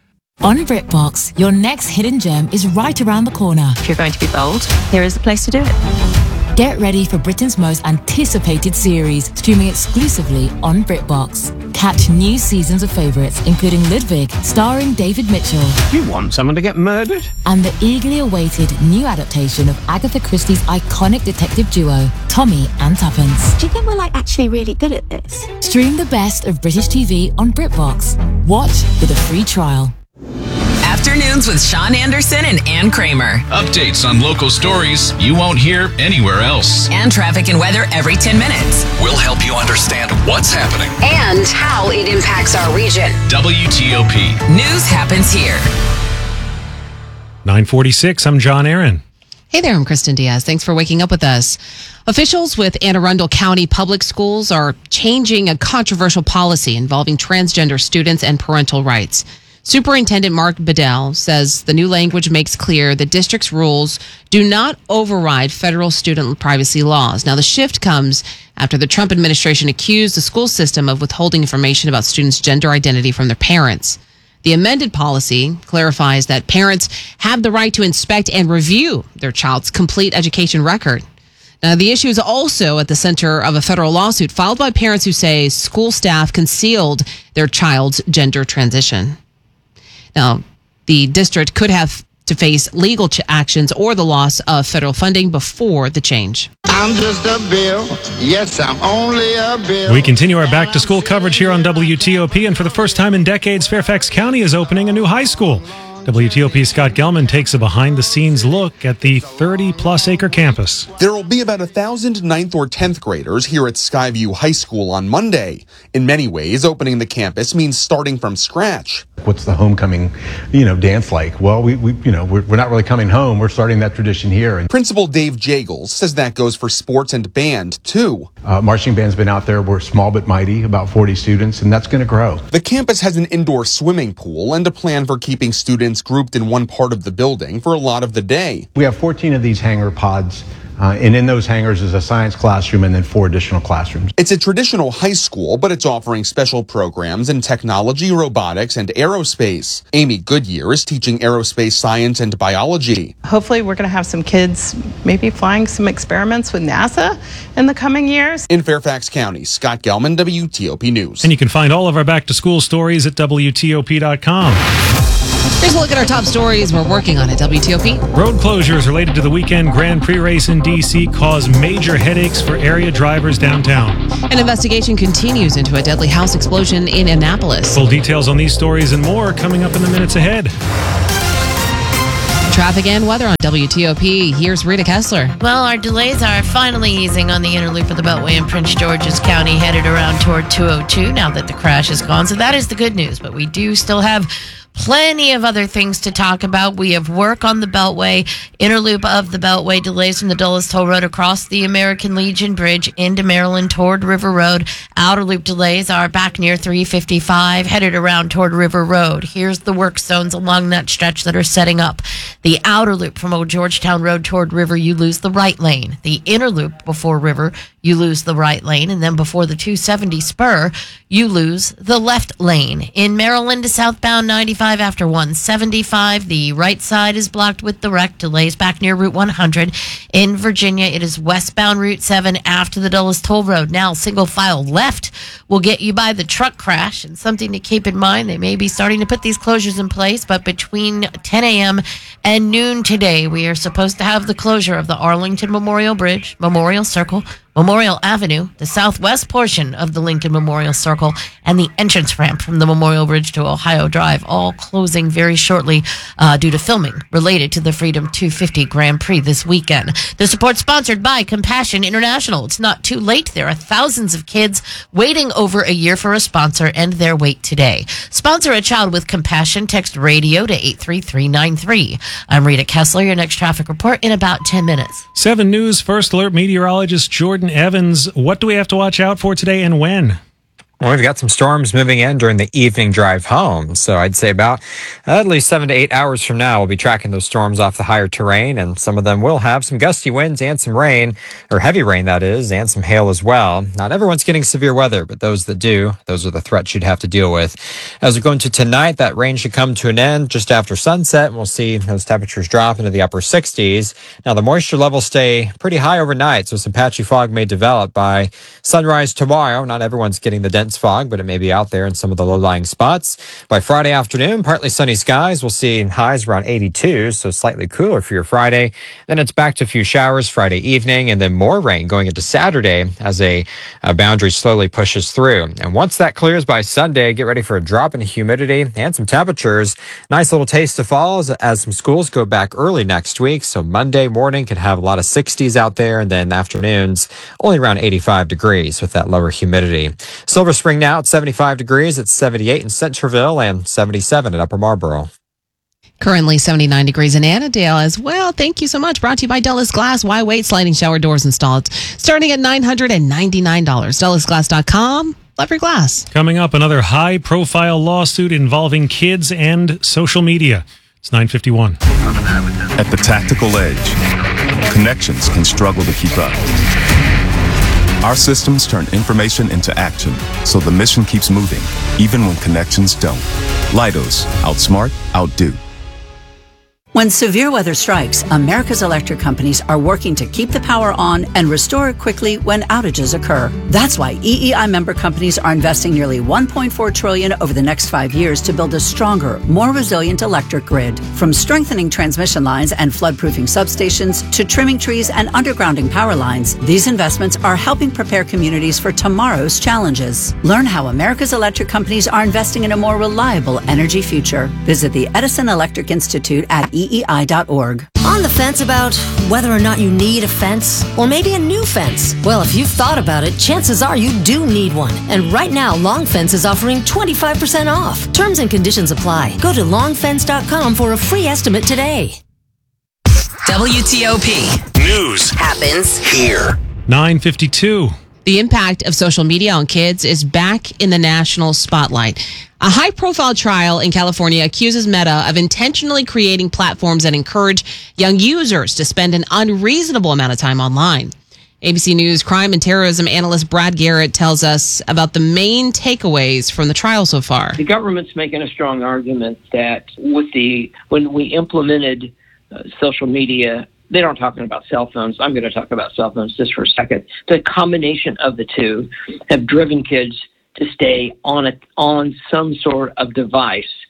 On BritBox, your next hidden gem is right around the corner. If you're going to be bold, here is the place to do it. Get ready for Britain's most anticipated series, streaming exclusively on BritBox. Catch new seasons of favourites, including Ludwig, starring David Mitchell. You want someone to get murdered? And the eagerly awaited new adaptation of Agatha Christie's iconic detective duo, Tommy and Tuppence. Do you think we're actually really good at this? Stream the best of British TV on BritBox. Watch with a free trial. Afternoons with Sean Anderson and Ann Kramer. Updates on local stories you won't hear anywhere else. And traffic and weather every 10 minutes. We'll help you understand what's happening and how it impacts our region. WTOP. News happens here. 9:46, I'm John Aaron. Hey there, I'm Kristen Diaz. Thanks for waking up with us. Officials with Anne Arundel County Public Schools are changing a controversial policy involving transgender students and parental rights. Superintendent Mark Bedell says the new language makes clear the district's rules do not override federal student privacy laws. Now, the shift comes after the Trump administration accused the school system of withholding information about students' gender identity from their parents. The amended policy clarifies that parents have the right to inspect and review their child's complete education record. Now, the issue is also at the center of a federal lawsuit filed by parents who say school staff concealed their child's gender transition. Now, the district could have to face legal actions or the loss of federal funding before the change. I'm just a bill. Yes, I'm only a bill. We continue our back-to-school coverage here on WTOP, and for the first time in decades, Fairfax County is opening a new high school. WTOP's Scott Gelman takes a behind-the-scenes look at the 30-plus acre campus. There will be about 1,000 9th or 10th graders here at Skyview High School on Monday. In many ways, opening the campus means starting from scratch. What's the homecoming, dance like? Well, we're not really coming home. We're starting that tradition here. Principal Dave Jagels says that goes for sports and band, too. Marching band's been out there. We're small but mighty, about 40 students, and that's going to grow. The campus has an indoor swimming pool and a plan for keeping students grouped in one part of the building for a lot of the day. We have 14 of these hangar pods. And in those hangars is a science classroom and then 4 additional classrooms. It's a traditional high school, but it's offering special programs in technology, robotics, and aerospace. Amy Goodyear is teaching aerospace science and biology. Hopefully we're going to have some kids maybe flying some experiments with NASA in the coming years. In Fairfax County, Scott Gelman, WTOP News. And you can find all of our back-to-school stories at WTOP.com. Here's a look at our top stories we're working on at WTOP. Road closures related to the weekend Grand Prix race in D.C. cause major headaches for area drivers downtown. An investigation continues into a deadly house explosion in Annapolis. Full details on these stories and more coming up in the minutes ahead. Traffic and weather on WTOP. Here's Rita Kessler. Well, our delays are finally easing on the inner loop of the Beltway in Prince George's County, headed around toward 202 now that the crash is gone. So that is the good news, but we do still have plenty of other things to talk about. We have work on the Beltway, inner loop of the Beltway, delays from the Dulles Toll Road across the American Legion Bridge into Maryland toward River Road. Outer loop delays are back near 355, headed around toward River Road. Here's the work zones along that stretch that are setting up. The outer loop from Old Georgetown Road toward River, you lose the right lane. The inner loop before River, you lose the right lane. And then before the 270 spur, you lose the left lane. In Maryland to southbound 95 after 175, the right side is blocked with the wreck. Delays back near Route 100. In Virginia, it is westbound Route 7 after the Dulles Toll Road. Now, single file left will get you by the truck crash. And something to keep in mind, they may be starting to put these closures in place, but between 10 a.m. and noon today, we are supposed to have the closure of the Arlington Memorial Bridge, Memorial Circle, Memorial Avenue, the southwest portion of the Lincoln Memorial Circle, and the entrance ramp from the Memorial Bridge to Ohio Drive, all closing very shortly due to filming related to the Freedom 250 Grand Prix this weekend. The support sponsored by Compassion International. It's not too late. There are thousands of kids waiting over a year for a sponsor, and their wait today. Sponsor a child with compassion. Text radio to 83393. I'm Rita Kessler. Your next traffic report in about 10 minutes. 7 News First Alert meteorologist Jordan Evans. What do we have to watch out for today and when? Well, we've got some storms moving in during the evening drive home. So I'd say about at least 7 to 8 hours from now, we'll be tracking those storms off the higher terrain. And some of them will have some gusty winds and some rain, or heavy rain, that is, and some hail as well. Not everyone's getting severe weather, but those that do, those are the threats you'd have to deal with. As we go into tonight, that rain should come to an end just after sunset. And we'll see those temperatures drop into the upper 60s. Now, the moisture levels stay pretty high overnight, so some patchy fog may develop by sunrise tomorrow. Not everyone's getting the dense fog, but it may be out there in some of the low-lying spots. By Friday afternoon, partly sunny skies. We'll see highs around 82, so slightly cooler for your Friday. Then it's back to a few showers Friday evening, and then more rain going into Saturday as a boundary slowly pushes through. And once that clears by Sunday, get ready for a drop in humidity and some temperatures. Nice little taste of fall as some schools go back early next week. So Monday morning could have a lot of 60s out there, and then afternoons only around 85 degrees with that lower humidity. Silver Spring now at 75 degrees. It's 78 in Centerville and 77 at Upper Marlboro. Currently 79 degrees in Annandale as well. Thank you so much. Brought to you by Dulles Glass. Why wait? Sliding shower doors installed starting at $999. DullesGlass.com. Love your glass. Coming up, another high-profile lawsuit involving kids and social media. It's 9:51. At the tactical edge, connections can struggle to keep up. Our systems turn information into action, so the mission keeps moving, even when connections don't. Leidos, outsmart, outdo. When severe weather strikes, America's electric companies are working to keep the power on and restore it quickly when outages occur. That's why EEI member companies are investing nearly $1.4 trillion over the next 5 years to build a stronger, more resilient electric grid. From strengthening transmission lines and floodproofing substations to trimming trees and undergrounding power lines, these investments are helping prepare communities for tomorrow's challenges. Learn how America's electric companies are investing in a more reliable energy future. Visit the Edison Electric Institute at EEI.org. On the fence about whether or not you need a fence, or maybe a new fence? Well, if you've thought about it, chances are you do need one. And right now, Long Fence is offering 25% off. Terms and conditions apply. Go to longfence.com for a free estimate today. WTOP. News happens here. 9:52. The impact of social media on kids is back in the national spotlight. A high-profile trial in California accuses Meta of intentionally creating platforms that encourage young users to spend an unreasonable amount of time online. ABC News crime and terrorism analyst Brad Garrett tells us about the main takeaways from the trial so far. The government's making a strong argument that when we implemented social media, they aren't talking about cell phones. I'm going to talk about cell phones just for a second. The combination of the two have driven kids to stay on some sort of device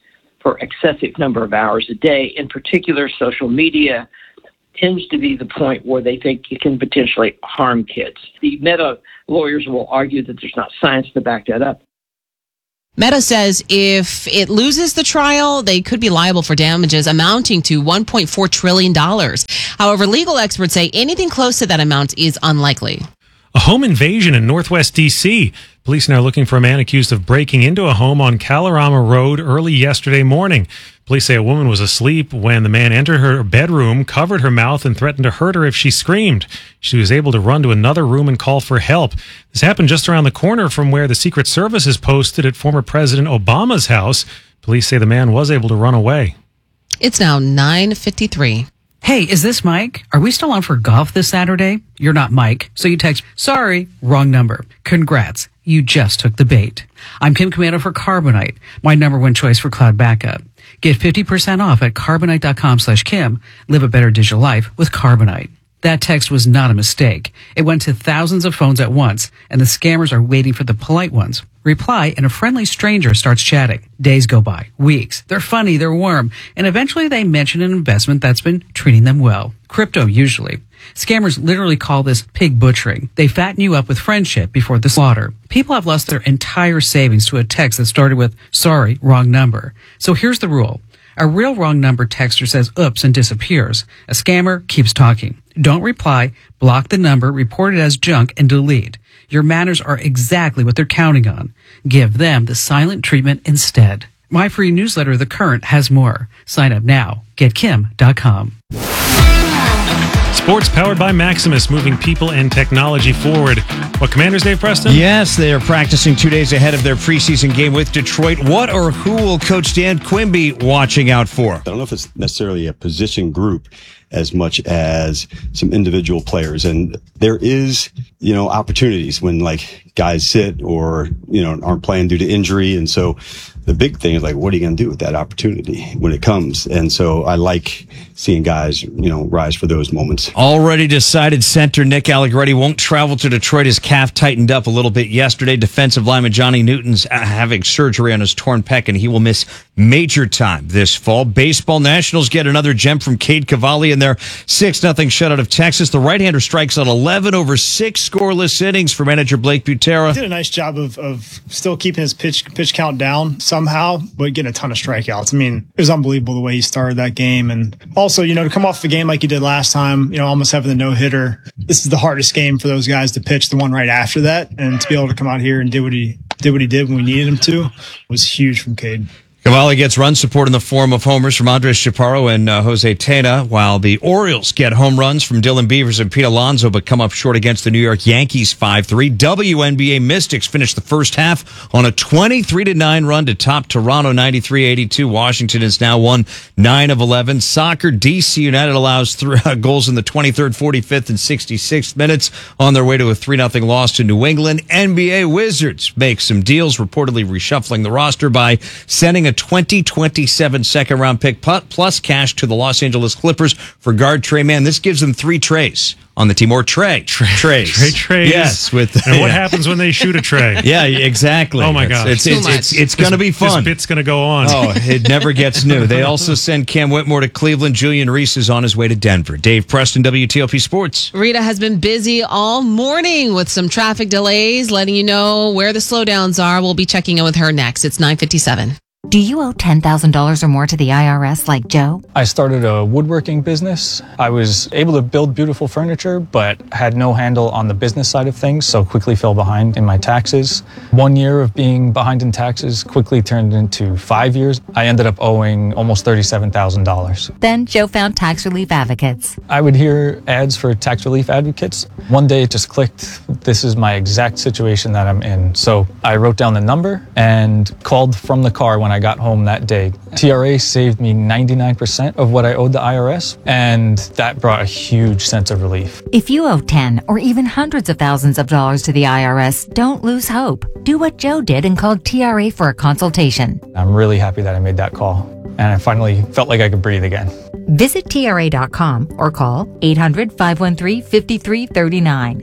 for excessive number of hours a day. In particular, social media tends to be the point where they think it can potentially harm kids. The Meta lawyers will argue that there's not science to back that up. Meta says if it loses the trial, they could be liable for damages amounting to $1.4 trillion. However, legal experts say anything close to that amount is unlikely. A home invasion in Northwest D.C. Police now looking for a man accused of breaking into a home on Kalorama Road early yesterday morning. Police say a woman was asleep when the man entered her bedroom, covered her mouth, and threatened to hurt her if she screamed. She was able to run to another room and call for help. This happened just around the corner from where the Secret Service is posted at former President Obama's house. Police say the man was able to run away. It's now 9:53. Hey, is this Mike? Are we still on for golf this Saturday? You're not Mike, so you text, sorry, wrong number. Congrats, you just took the bait. I'm Kim Commando for Carbonite, my number one choice for cloud backup. Get 50% off at Carbonite.com/Kim. Live a better digital life with Carbonite. That text was not a mistake. It went to thousands of phones at once, and the scammers are waiting for the polite ones. Reply, and a friendly stranger starts chatting. Days go by, weeks. They're funny, they're warm, and eventually they mention an investment that's been treating them well. Crypto, usually. Scammers literally call this pig butchering. They fatten you up with friendship before the slaughter. People have lost their entire savings to a text that started with, sorry, wrong number. So here's the rule. A real wrong number texter says oops and disappears. A scammer keeps talking. Don't reply, block the number, report it as junk, and delete. Your manners are exactly what they're counting on. Give them the silent treatment instead. My free newsletter, The Current, has more. Sign up now. GetKim.com. Sports powered by Maximus, moving people and technology forward. What, Commanders, Dave Preston? Yes, they are practicing 2 days ahead of their preseason game with Detroit. What or who will Coach Dan Quinn be watching out for? I don't know if it's necessarily a position group as much as some individual players. And there is, opportunities when guys sit or, aren't playing due to injury. And so the big thing is what are you going to do with that opportunity when it comes? And so I like seeing guys, rise for those moments. Already decided center Nick Allegretti won't travel to Detroit. His calf tightened up a little bit yesterday. Defensive lineman Johnny Newton's having surgery on his torn pec, and he will miss major time this fall. Baseball Nationals get another gem from Cade Cavalli in their 6-0 shutout of Texas. The right-hander strikes out 11 over 6 scoreless innings for manager Blake Butera. He did a nice job of still keeping his pitch count down somehow, but getting a ton of strikeouts. I mean, it was unbelievable the way he started that game. And also, to come off the game like he did last time, almost having the no-hitter. This is the hardest game for those guys to pitch, the one right after that. And to be able to come out here and do what he did when we needed him to was huge from Cade. Cavalli gets run support in the form of homers from Andres Chaparro and Jose Tena, while the Orioles get home runs from Dylan Beavers and Pete Alonso, but come up short against the New York Yankees 5-3. WNBA Mystics finished the first half on a 23-9 run to top Toronto 93-82. Washington has now won 9 of 11. Soccer, DC United allows 3 goals in the 23rd, 45th, and 66th minutes on their way to a 3-0 loss to New England. NBA Wizards make some deals, reportedly reshuffling the roster by sending a 2027 second-round pick plus cash to the Los Angeles Clippers for guard Trey Mann. This gives them 3 trays on the team, or trays. Trays. Yes. And what happens when they shoot a tray? Yeah, exactly. Oh my God. It's going to be fun. This bit's going to go on. Oh, it never gets new. They also send Cam Whitmore to Cleveland. Julian Reese is on his way to Denver. Dave Preston, WTOP Sports. Rita has been busy all morning with some traffic delays, letting you know where the slowdowns are. We'll be checking in with her next. It's 9:57. Do you owe $10,000 or more to the IRS like Joe? I started a woodworking business. I was able to build beautiful furniture, but had no handle on the business side of things, so quickly fell behind in my taxes. 1 year of being behind in taxes quickly turned into 5 years. I ended up owing almost $37,000. Then Joe found Tax Relief Advocates. I would hear ads for Tax Relief Advocates. One day it just clicked. This is my exact situation that I'm in. So I wrote down the number and called from the car when I got home that day. TRA saved me 99% of what I owed the IRS, and that brought a huge sense of relief. If you owe 10 or even hundreds of thousands of dollars to the IRS, don't lose hope. Do what Joe did and call TRA for a consultation. I'm really happy that I made that call, and I finally felt like I could breathe again. Visit TRA.com or call 800-513-5339.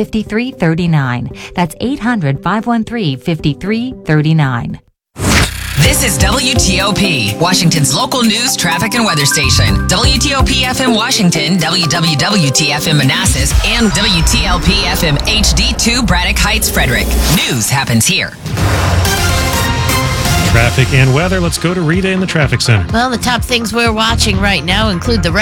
800-513-5339. That's 800-513-5339. This is WTOP, Washington's local news, traffic, and weather station. WTOP FM Washington, WWWT-FM Manassas, and WTLP-FM HD2 Braddock Heights, Frederick. News happens here. Traffic and weather. Let's go to Rita in the traffic center. Well, the top things we're watching right now include the